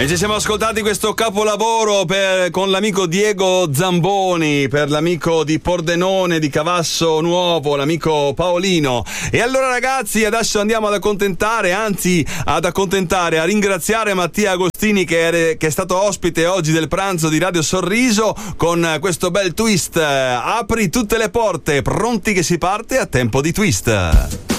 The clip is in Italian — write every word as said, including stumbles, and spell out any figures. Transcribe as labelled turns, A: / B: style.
A: E ci siamo ascoltati questo capolavoro per, con l'amico Diego Zamboni, per l'amico di Pordenone, di Cavasso Nuovo, l'amico Paolino. E allora ragazzi, adesso andiamo ad accontentare, anzi ad accontentare, a ringraziare Mattia Agostini che è, che è stato ospite oggi del pranzo di Radio Sorriso con questo bel twist. Apri tutte le porte, pronti che si parte a tempo di twist.